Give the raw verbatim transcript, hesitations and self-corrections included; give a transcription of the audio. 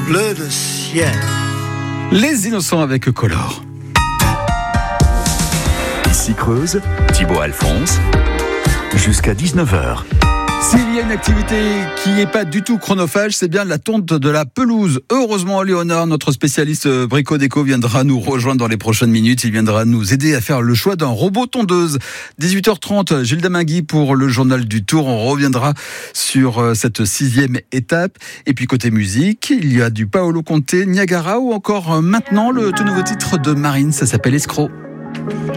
bleu de ciel. Les Innocents avec Color. Ici Creuse, Thibaut Alphonse, jusqu'à dix-neuf heures. S'il y a une activité qui n'est pas du tout chronophage, c'est bien la tonte de la pelouse. Heureusement, Léonard, notre spécialiste brico-déco, viendra nous rejoindre dans les prochaines minutes. Il viendra nous aider à faire le choix d'un robot tondeuse. dix-huit heures trente, Gilles Damingui pour le journal du Tour. On reviendra sur cette sixième étape. Et puis côté musique, il y a du Paolo Conte, Niagara ou encore maintenant le tout nouveau titre de Marine, ça s'appelle Escroc.